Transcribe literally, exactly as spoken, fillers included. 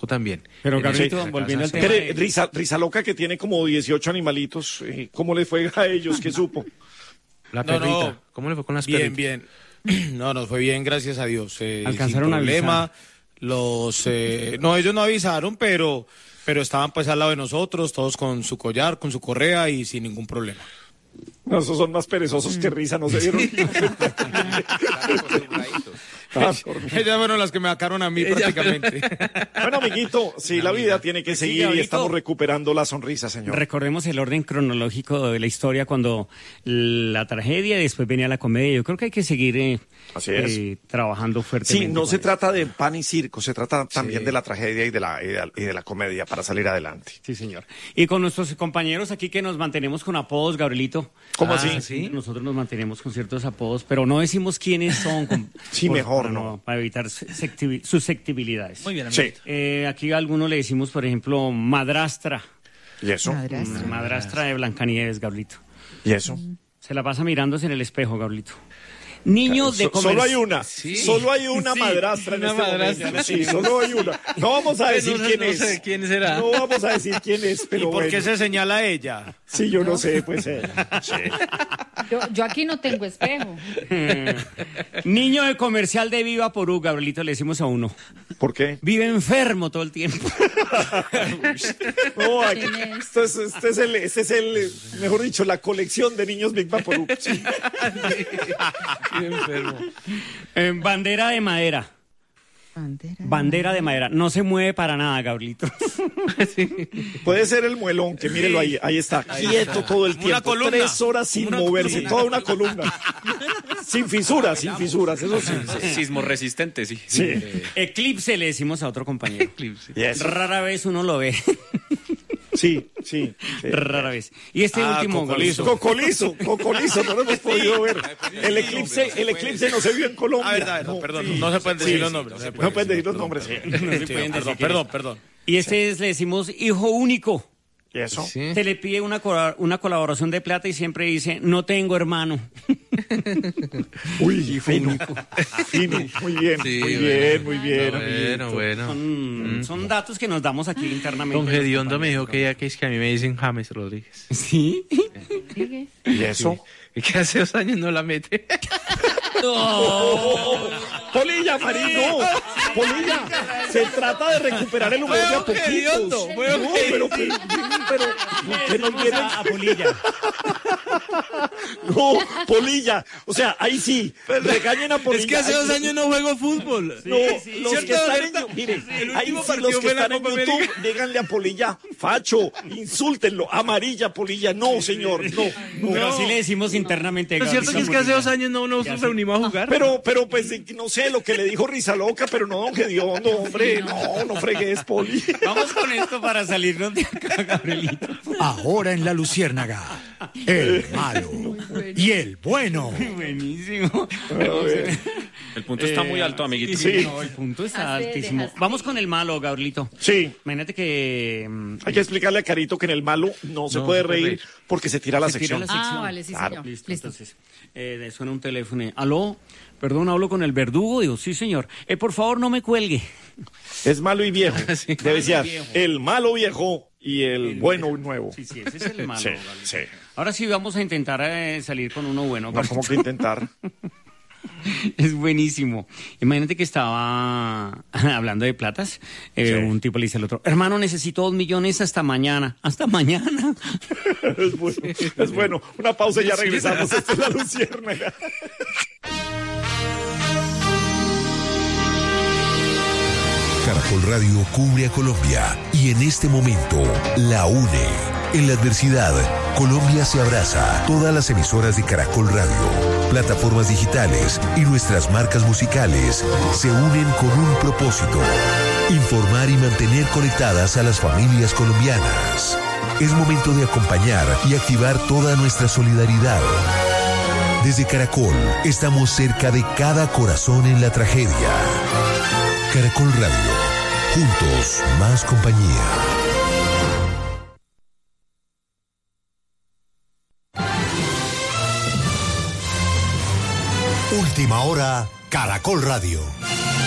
también. Pero Gabrielito, Sí, volviendo al casa, tema... sí. de- Risa, Risa Loca, que tiene como dieciocho animalitos, eh, ¿cómo le fue a ellos? ¿Qué supo? La No, perrita, no. ¿cómo le fue con las Bien, perritas? bien. No, nos fue bien, gracias a Dios. Eh, Alcanzaron sin a problema. avisar. Los, eh, no, ellos no avisaron, pero, pero estaban pues al lado de nosotros, todos con su collar, con su correa y sin ningún problema. No, esos son más perezosos que Risa, no se dieron cuenta. Ah, por- Ellas fueron las que me sacaron a mí prácticamente. Bueno, amiguito, sí, la vida tiene que Sí, seguir y Gabrielito. estamos recuperando la sonrisa, señor. Recordemos el orden cronológico de la historia cuando la tragedia y después venía la comedia. Yo creo que hay que seguir eh, Así es. eh, trabajando fuertemente. Sí, no con se eso. trata de pan y circo, se trata también de la tragedia y de la, y de la, y de la comedia para salir adelante. Sí, señor. Y con nuestros compañeros aquí que nos mantenemos con apodos, Gabrielito. ¿Cómo Ah, así? ¿sí? Nosotros nos mantenemos con ciertos apodos, pero no decimos quiénes son. con- Sí, mejor para no. Para evitar susceptibi- susceptibilidades. Muy bien, Sí, amiguito. Eh, aquí a algunos le decimos, por ejemplo, madrastra. y eso, Madrastra. Madrastra de Blancanieves, Gabrielito. y eso. Se la pasa mirándose en el espejo, Gabrielito. Niño de So- comer... solo hay una, Sí. solo hay una Sí, madrastra en una este madrastra. momento. Sí, solo hay una. No vamos a decir no, quién no es. sé quién será. No vamos a decir quién es, ¿Y pero por qué bueno. se señala a ella? Sí, yo no sé, pues. eh, sí. Yo, yo aquí no tengo espejo. Niño de comercial de Viva Porú, Gabrielito, le decimos a uno. ¿Por qué? Vive enfermo todo el tiempo. No, aquí, ¿Quién es? esto es, este es el, este es el, eh, mejor dicho, la colección de niños Big Vaporub. Sí. Qué enfermo. Eh, bandera de madera. Bandera. Bandera de madera. No se mueve para nada, Gabrielito. Puede ser el muelón, que mírelo ahí, ahí está, quieto todo el Una tiempo, columna. tres horas sin Una moverse, columna. toda una columna, sin fisuras, sin fisuras, eso sí. Sismo resistente, sí. Sí. Eclipse le decimos a otro compañero. Eclipse. Y eso. Rara vez uno lo ve. Sí, sí, sí. Rara vez. Y este Ah, último, cocolizo. Cocolizo, cocolizo, no lo hemos podido ver. El eclipse, el eclipse no se vio en Colombia. Ah, verdad, verdad, No, perdón, sí. no se pueden decir Sí, los sí, nombres. no se se pueden pueden decir los perdón, nombres, sí. No se pueden decir perdón, quién perdón, es. perdón. Y este es, le decimos hijo único. ¿Y eso? Sí. Se le pide una, cora- una colaboración de plata y siempre dice, no tengo hermano. Uy, fino, fino, muy bien, Sí, muy bueno. bien, muy bien. Bueno, bueno. Son, son datos que nos damos aquí internamente. Don los Gediondo me dijo compañeros. que ya que es que a mí me dicen James Rodríguez. ¿Sí? Sigue. ¿Y eso? Y que hace dos años no la mete. Polilla, Marino, Polilla, se trata de recuperar el humor de a poquitos. hediondo, fue No, pero, pero, pero, que nos vienen... A Polilla. No, Polilla, o sea, ahí sí, regañen a Polilla. Es que hace dos años no juego fútbol. No, los que están en, mire, ahí sí, los que están en YouTube, díganle a Polilla, facho, insúltenlo, amarilla Polilla, no, señor, no, no. Pero así le decimos internamente. Lo cierto que es que hace dos años no nos reunimos a jugar. Pero, pero, pues, eh, no sé, lo que le dijo Risa Loca, pero no, don Gediondo, hombre, no, no fregues, Poli. Vamos con esto para salirnos de acá, Gabrielito. Ahora en La Luciérnaga, el malo y el bueno. Buenísimo. El punto está muy alto, amiguito. Sí. No, el punto está Hace- altísimo. dejaste- Vamos con el malo, Gabrielito. Sí, Imagínate que... mm, hay que explicarle a Carito que en el malo no se No puede se puede reír reír. porque se tira la se tira sección. la sección. Ah, vale, sí, Claro. señor. Listo, Listo. entonces eh, suena un teléfono. y, Aló, perdón, hablo con el verdugo. Digo, sí, señor. Eh, por favor, no me cuelgue. Es malo y viejo. Sí. Debe ser viejo. el malo viejo y el bueno nuevo. Sí, sí, ese es el malo. Sí, Gabrielito. sí. Ahora sí vamos a intentar eh, salir con uno bueno. No, como que intentar. Es buenísimo. Imagínate que estaba hablando de platas. eh, Sí. Un tipo le dice al otro, hermano, necesito dos millones hasta mañana. Hasta mañana. Es bueno, es bueno. Una pausa y ya regresamos. Esto es La Luciérnaga. Caracol Radio cubre a Colombia y en este momento la une. En la adversidad, Colombia se abraza. Todas las emisoras de Caracol Radio, plataformas digitales y nuestras marcas musicales se unen con un propósito: informar y mantener conectadas a las familias colombianas. Es momento de acompañar y activar toda nuestra solidaridad. Desde Caracol, estamos cerca de cada corazón en la tragedia. Caracol Radio. Juntos, más compañía. Última hora, Caracol Radio.